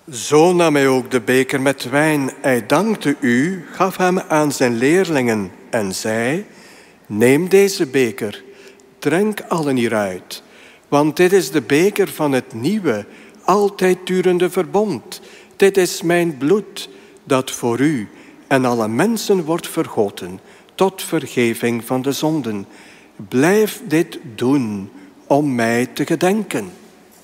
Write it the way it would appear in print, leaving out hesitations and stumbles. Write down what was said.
Zo nam hij ook de beker met wijn. Hij dankte u, gaf hem aan zijn leerlingen en zei: neem deze beker, drink allen hieruit. Want dit is de beker van het nieuwe, altijd durende verbond. Dit is mijn bloed, dat voor u en alle mensen wordt vergoten, tot vergeving van de zonden. Blijf dit doen om mij te gedenken.